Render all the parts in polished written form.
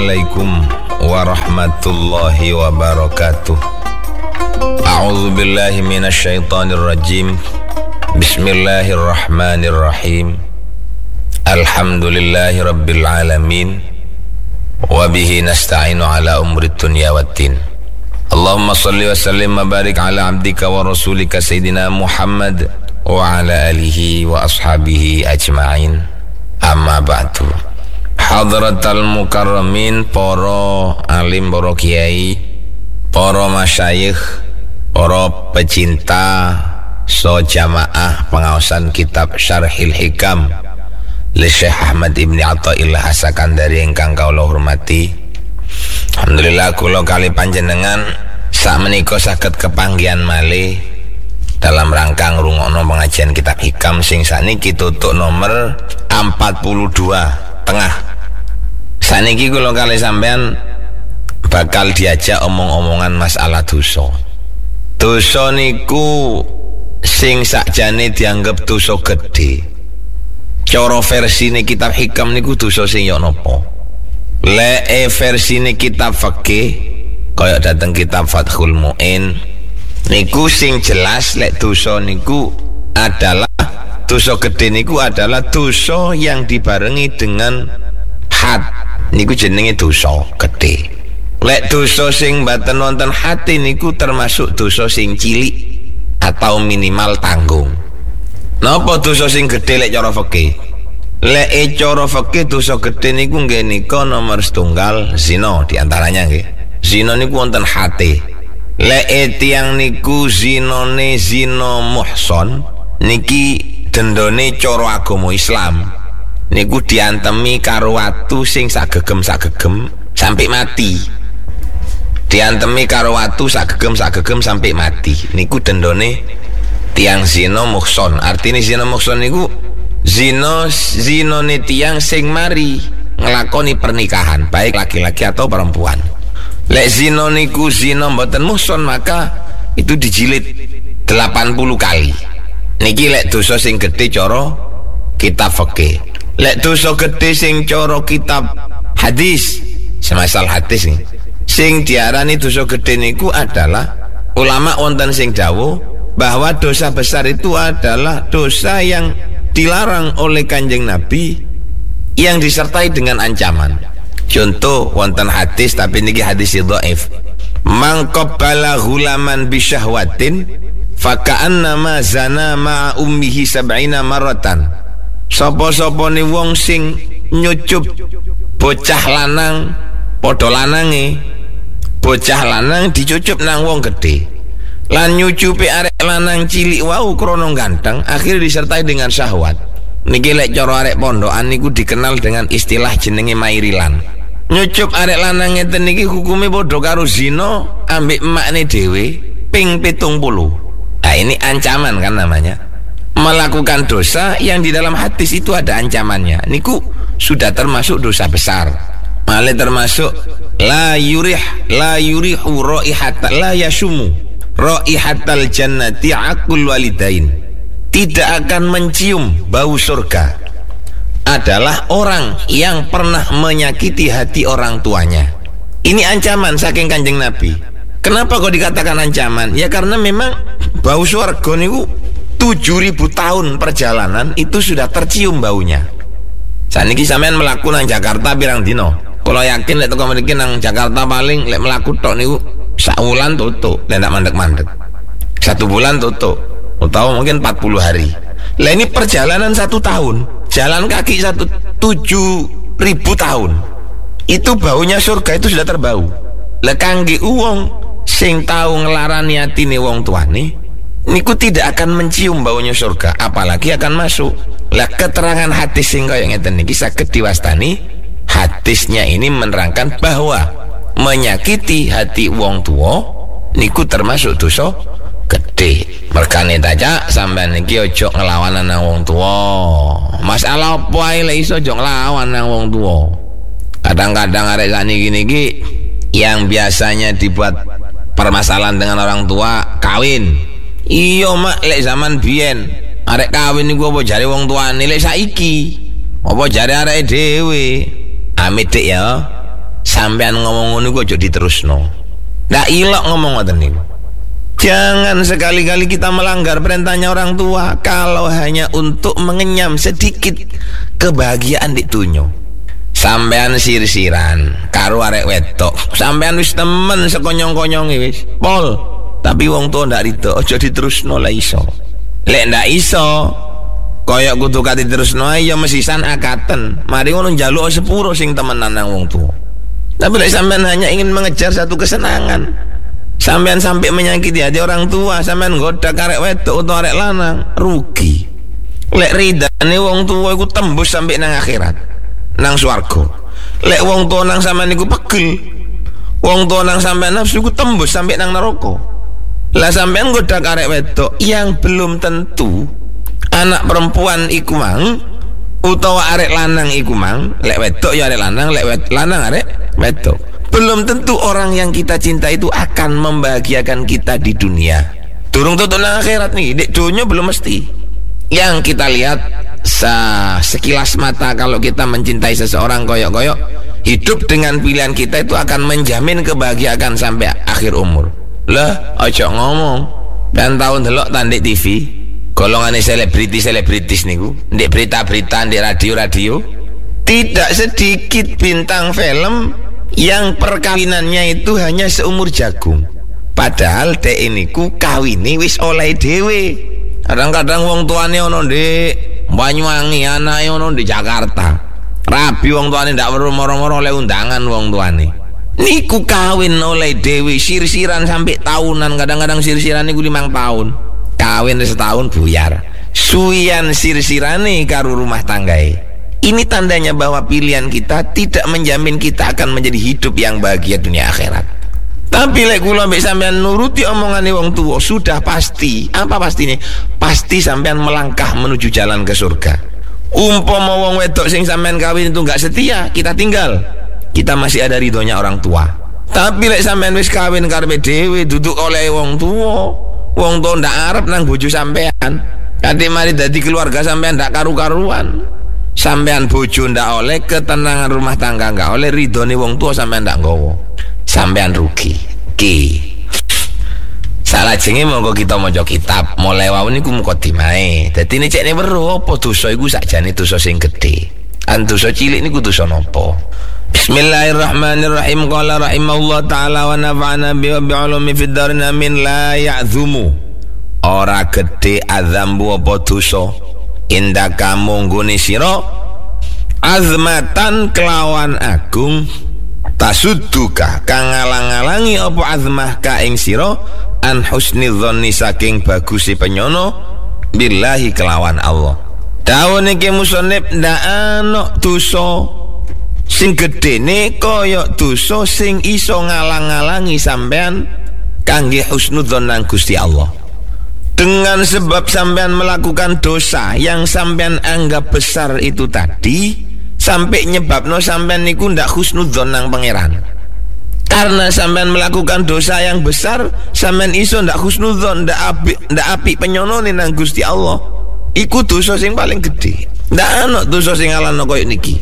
Assalamualaikum warahmatullahi wabarakatuh. A'udzu billahi minasyaitonir rajim. Bismillahirrahmanirrahim. Alhamdulillahi rabbil alamin. Wa bihi nasta'inu ala umrid dunya waddin. Allahumma salli wa sallim wa barik ala abdika wa rasulika sayyidina Muhammad wa ala alihi wa ashabihi ajma'in. Amma ba'du. Hadratal mukarramin, para alim, para kiai, para masyayikh, para pecinta so jamaah pengawasan kitab Syarhil Hikam li Syekh Ahmad Ibni Athaillah As-Sakandari ingkang kawula hormati. Alhamdulillah kula kali panjenengan sakmenika saged kepanggihan malih dalam rangka ngrungokno pengajian kitab Hikam sing saniki tutuk nomor 42 tengah. Saniki kula kali sampean bakal diajak omong-omongan masalah dosa. Dosa niku sing sakjane dianggap dosa gedhe. Cara versine kitab Hikam niku dosa sing yo napa? Lek versine kitab fikih kaya dateng kitab Fathul Mu'in niku sing jelas lek dosa niku adalah dosa gedhe niku adalah dosa yang dibarengi dengan had. Niku jenenge dosa gedhe. Lek dosa sing mboten wonten hati niku termasuk dosa sing cilik atau minimal tanggung. Napa dosa sing gedhe lek cara fikih? Lek cara fikih dosa gedhe niku nggih nika nomor setunggal zina diantaranya nggih. Zina niku wonten hati. Lek tiyang niku zinane zina muhson niki dendone cara agama Islam niku diantemi karo watu sing sagegem sampai mati. Diantemi karo watu sagegem sampai mati. Niku dendone tiang zina muhson. Artine zina muhson niku zinane tiang sing mari nglakoni pernikahan, baik laki-laki atau perempuan. Lek zina niku zina mboten muhson maka itu dijilid 80 kali. Niki lek dosa sing gedhe cara kitab fikih. Lek dosa gedhe sing cara kitab hadis, semasal hadis nih, sing diarani dosa gedhe niku adalah ulama wonten sing dawuh bahwa dosa besar itu adalah dosa yang dilarang oleh Kanjeng Nabi yang disertai dengan ancaman. Contoh wonten hadis tapi niki hadis dhaif. Man qabbala ghulaman bi syahwatin faka'annama zana ma'a ummihi 70 maratan. Sapa-sapa ni wong sing nyucup bocah lanang padha lanange, bocah lanang dicucup nang wong gedhe lan nyucupi arek lanang cilik wau krana ganteng, akhir disertai dengan syahwat. Niki lek cara arek pondokan niku dikenal dengan istilah jenenge mairilan. Nyucup arek lanang ngeten niki hukume padha karo zina ambek emakne dhewe ping 70. Nah ini ancaman kan namanya. Melakukan dosa yang di dalam hadis itu ada ancamannya. Niku sudah termasuk dosa besar. Malah termasuk la yurihu raihata la yasumu raihatal jannati aqul walidain. Tidak akan mencium bau surga adalah orang yang pernah menyakiti hati orang tuanya. Ini ancaman saking Kanjeng Nabi. Kenapa kok dikatakan ancaman? Ya karena memang bau surga niku 7.000 tahun perjalanan itu sudah tercium baunya. Saniki sampean melaku nang Jakarta pirang dino? Kalau yakin lek teko mriki nang Jakarta paling lek melaku tok niku sak wulan tutuk, lek ndak mandek-mandek. 1 bulan tutuk, atau mungkin 40 hari. Lah ini perjalanan 1 tahun, jalan kaki 7.000 tahun. Itu baunya surga itu sudah terbau. Lah kangge wong sing tau nglarani atine wong tuane niku tidak akan mencium baunya surga, apalagi akan masuk. Lah keterangan hadis sing kaya ngeten niki saged diwastani hadisnya ini menerangkan bahwa menyakiti hati wong tua niku termasuk dosa gedhe. Merkane tajak sampean niki ojo nglawan nang wong tua. Masalah apa ae lek iso ojo nglawan nang wong tua. Kadang-kadang arek saniki niki yang biasanya dibuat permasalahan dengan orang tua kawin. Iya mak, lek zaman biyen arek kawin niku apa jare wong tuane, lek saiki apa jare arek dhewe. Amit dik ya. sampean ngomong ngono kok aja diterusno. Ndak ilok ngomong ngoten niku. Jangan sekali-kali kita melanggar perintahnya orang tua kalau hanya untuk mengenyam sedikit kebahagiaan di dunia. Sampean sir-siran karo arek wedok, sampean wis temen sekonyong-konyonge wis. Pol, tapi wong tua ndak rido, aja diterusno lah iso. Lek ndak iso, koyok kudu kate terusno ya mesisan akaten. Mari ngono njaluk sepuro sing temenan nang wong tua. Tapi lek sampean hanya ingin mengejar satu kesenangan, sampean sampai menyakiti hati orang tua, sampean nggoda karek wedok utawa arek lanang, rugi. Lek ridane wong tua iku tembus sampai nang akhirat, nang swarga. Lek wong tua nang sampean iku pegel, wong tua nang sampean nafsu iku tembus sampai nang neraka. Lah sampean nggoda karek wedok yang belum tentu anak perempuan iku mang utawa arek lanang iku mang, lek wedok ya arek lanang, lek lanang arek wedok. Belum tentu orang yang kita cinta itu akan membahagiakan kita di dunia. Durung tutup nang akhirat nih, di dunia belum mesti. Yang kita lihat sekilas mata kalau kita mencintai seseorang koyok-koyok, hidup dengan pilihan kita itu akan menjamin kebahagiaan sampai akhir umur. Lah, ojo ngomong. Dan tahun delok tandek TV, golongan selebritis niku, ndek berita-berita, ndek radio-radio, tidak sedikit bintang film yang perkawinannya itu hanya seumur jagung. Padahal dek niku kawini wis oleh dhewe. Kadang-kadang wong tuane ono ndek Banyuwangi, anake ono di Jakarta. Rabi wong tuane ndak moro-moro oleh undangan wong tuane. Niku kawin oleh dewi sir-siran sampai tahunan, kadang-kadang sir-siran niku 5 tahun. Kawin setahun buyar. Suwian sir-sirane karo rumah tanggae. Ini tandanya bahwa pilihan kita tidak menjamin kita akan menjadi hidup yang bahagia dunia akhirat. Tapi lek kula mbek sampean nuruti omongane wong tua, sudah pasti. Apa pastinya? Pasti sampean melangkah menuju jalan ke surga. Umpama wong wedok sing sampean kawin itu enggak setia, kita tinggal, kita masih ada ridhonya orang tua. Tapi lek sampean wis kawin karepe dhewe, duduk oleh wong tua ndak arep nang bojo sampean. Kadhe mari dadi keluarga sampean ndak karu-karuan. Sampean bojo ndak oleh, ketenangan rumah tangga ndak oleh, ridhone wong tua sampean ndak nggawa. Sampean rugi. Salah jenenge monggo kita maca kitab, mulai wau niku mukadimahe. Dadi nek cekne weruh apa dosa iku sakjane dosa sing gedhe. An dosa cilik niku dosa napa? Bismillahirrahmanirrahim. Qala rahimahullah ta'ala wa nafa'ana bi ulumi fid darin amin. La ya'zumu, ora gedhe adzambu apa dosa indaka munggune sira azmatan kelawan agung tasudduka kang ngalang-alangi apa azmah ka ing sira an husni dzanni saking bagusi penyono billahi kelawan Allah. Dawuh iki musannif ndak ana dosa sing gedene kaya dosa sing iso ngalang-alangi sampean kangge husnudzon nang Gusti Allah. Dengan sebab sampean melakukan dosa yang sampean anggap besar itu tadi, sampai nyebabno sampean niku ndak husnudzon nang pangeran. Karena sampean melakukan dosa yang besar, sampean iso ndak husnudzon, ndak apik penyonone nang Gusti Allah. Iku dosa sing paling gede. Ndak ana dosa sing alano koyo niki.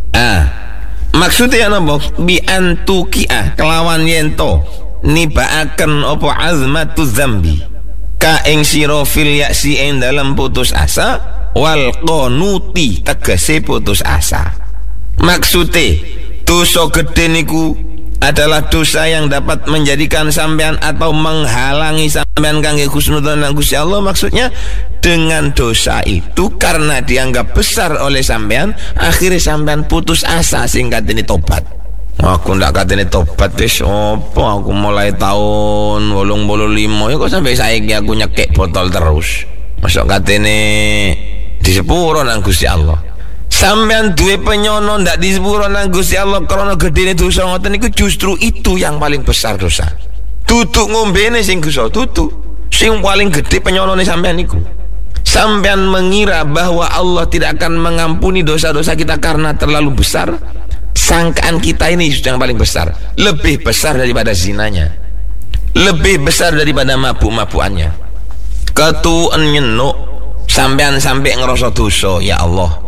Maksudnya napa? Bi antukia kelawan yento nibaaken apa azmatu dzambi ka ing sira fil ya'si ing dalam putus asa wal qanuti tegese putus asa. Maksude dosa gede niku adalah dosa yang dapat menjadikan sampean atau menghalangi sampean kangge husnudzon nang Gusti Allah. Maksudnya dengan dosa itu karena dianggap besar oleh sampean, akhirnya sampean putus asa sing katene tobat. Aku ndak katene tobat wis opo, aku mulai tahun 85 ya kok sampai saiki aku nyekek botol terus. Masuk katene disepuro nang Gusti Allah. Sampean duwe penyono ndak disepuro nang Gusti Allah karena gedene dosa ngoten niku, justru itu yang paling besar dosa. Tutuk ngombene sing dosa, tutuk sing paling gede penyonone sampean niku. Sampean mengira bahwa Allah tidak akan mengampuni dosa-dosa kita karena terlalu besar. Sangkaan kita ini yang paling besar, lebih besar daripada zinanya, lebih besar daripada mabuk-mabukannya. Ketuan nyenuk sampean sampai ngerasa dosa, ya Allah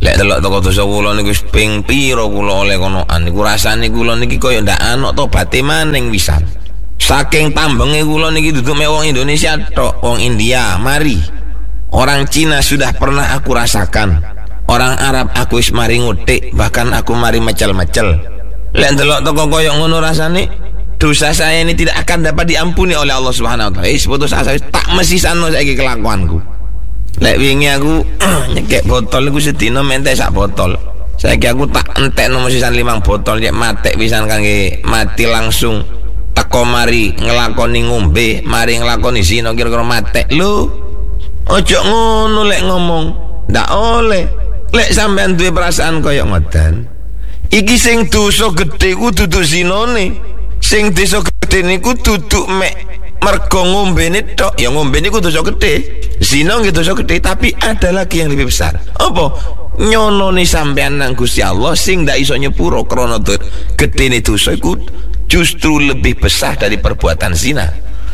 Lek delok toko dosa kula niku wis ping pira kula oleh konoan niku rasane kula niki kaya ndak ana tobaté maning wisan. Saking tambenge kula niki duduk me wong Indonesia tok, wong India, mari. Orang Cina sudah pernah aku rasakan. Orang Arab aku wis mari ngutik, bahkan aku mari mecel-mecel. Lek delok toko kaya ngono rasane dosa saya ini tidak akan dapat diampuni oleh Allah Subhanahu wa taala. Putus asa tak mesisano saiki kelakuanku. Lek wingi aku nyekek botol iku sedina mentek sak botol. Saiki aku tak entekno sisan 5 botol cek matek pisan kangge mati langsung. Teko mari ngelakoni ngombe, mari ngelakoni zina kira-kira matek. Lho, ojo ngono lek ngomong. Ndak oleh. Lek sampean duwe perasaan kaya ngoten. Iki sing dosa gedhe ku dudu zinane. Sing dosa gedhe niku duduk mek mergo ngombene tok. Ya ngombe niku dosa gedhe. Zina nggih dosa gede, tapi ada lagi yang lebih besar. Apa? Nyonone sampean nang Gusti Allah sing ndak iso nyepuro krana gedene dosa iku justru lebih besar dari perbuatan zina.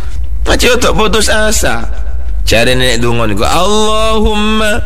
Aja tok putus asa. Jare nek donga niku Allahumma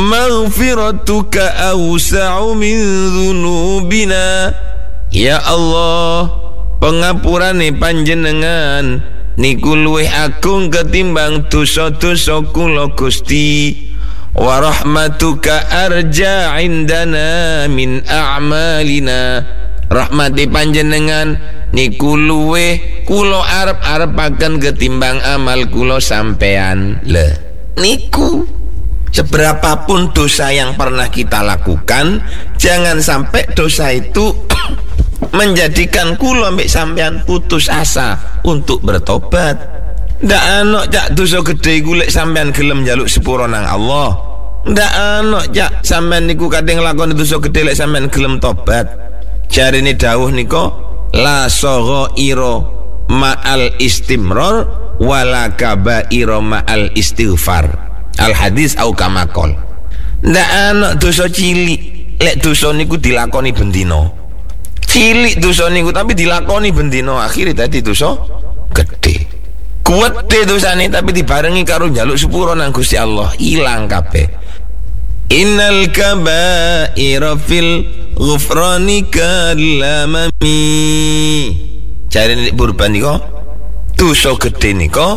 maghfiratuka awsa'u min dzunubina. Ya Allah, pengapurane panjenengan niku luwih agung ketimbang dosa-dosa kula Gusti. Wa rahmatuka arja indana min a'malina. Rahmati panjenengan niku luwih kula arep-arepaken ketimbang amal kula sampean. Le niku seberapapun dosa yang pernah kita lakukan, jangan sampai dosa itu menjadikan kula mbek sampean putus asa untuk bertobat. Ndak ana cak dosa gedhe iku lek sampean gelem njaluk sepuro nang Allah. Ndak ana cak sampean niku kadang nglakoni dosa gedhe lek sampean gelem tobat. Jarine dawuh nika la saghaira ma'al istimrar wala kabaira ma'al istighfar. Al hadis au kama qol. Ndak ana dosa cilik lek dosa niku dilakoni bendina. Cilik dosa niku tapi dilakoni bendino akhirnya tadi dosa gede. Kuwete dosane tapi dibarengi karo njaluk sepuro nang Gusti Allah, ilang kabeh. Innal kaba'ira fil ghufrani kalamami. Jare nek Purban niku dosa gede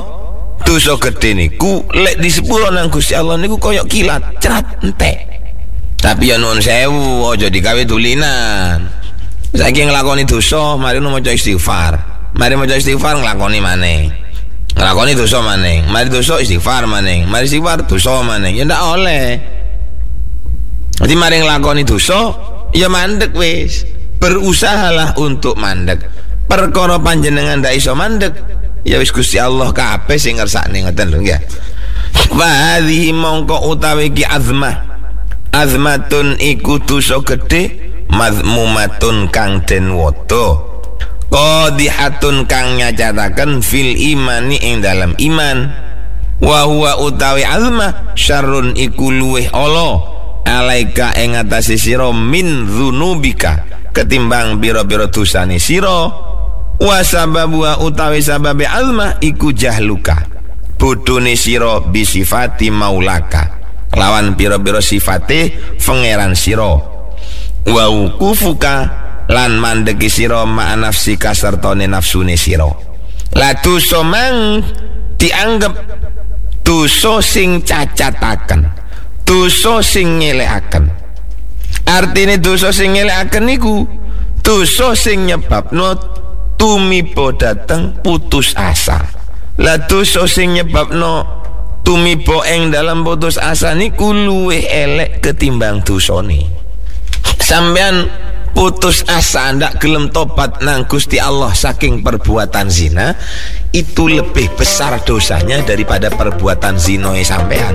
niku lek disepuro nang Gusti Allah niku koyok kilat, cerat entek. Tapi ya nuwun sewu aja digawe dulinan. Saiki nglakoni dosa, mari maca istighfar. Mari maca istighfar nglakoni maneh. Nglakoni dosa maneh. Mari dosa istighfar maneh. Mari istighfar dosa maneh. Ya ndak oleh. Jadi mari nglakoni dosa, ya mandek wis. Berusahalah untuk mandek. Perkara panjenengan ndak iso mandek, ya wis Gusti Allah kabeh sing ngersakne ngoten lho nggih. Wa hadhihi mongko utawi ki azmatun iku dosa gedhe mazmumatun kang den wada qadihatun kang nyacataken fil imani ing dalam iman. Wa huwa utawi azmah syarrun iku luweh ala alaika ing atase sira min dzunubika ketimbang bira-bira dosane sira. Wa sababu utawi sababe azmah iku jahluka bodhone sira bisifati maulaka lawan bira-bira sifate pangeran sira. Wa ukufuka lan mandeki sira ma nafsika sartane nafsune sira. La dosa mang dianggap dosa sing cacataken, dosa sing ngelekaken. Artine dosa sing ngelekaken niku dosa sing nyebabno tumiba dateng putus asa. La dosa sing nyebabno tumiba ing dalam putus asa niku luwih elek ketimbang dosane. Sampean putus asa ndak gelem tobat nang Gusti Allah saking perbuatan zina, itu lebih besar dosanya daripada perbuatan zina sampean.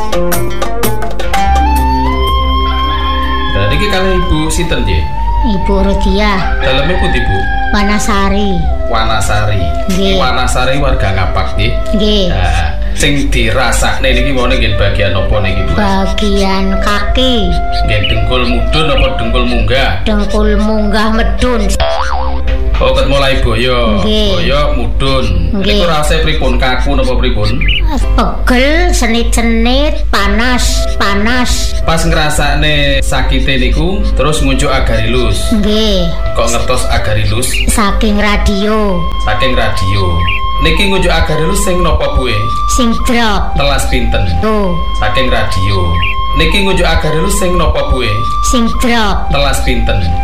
Nah, niki kalih Ibu sinten nggih? Ibu Rodia. Daleme pundi Bu? Wanasari. Wanasari. Nggih. Wanasari warga Ngapak nggih. Nggih. Nah, sing dirasakne niki wone nggih bagian apa niki Bu? Bagian kaki. Nggih dengkul mudhun apa dengkul munggah? Dengkul munggah medun. Oh, ket mulai boyo. Nggih. Boyo mudhun. Nggih. Niku rasane pripun? Kaku napa pripun? Pegel, senit-senit, panas. Pas ngrasakne sakite niku terus ngunjuk agarilus. Nggih, Kok ngertos agarilus? saking radio. Saking radio. Niki ngunjuk agarilus sing napa buwe? Sing drop. Telas pinten? Tuh, Saking radio. Niki ngunjuk agarilus sing napa buwe? sing drop. Telas pinten?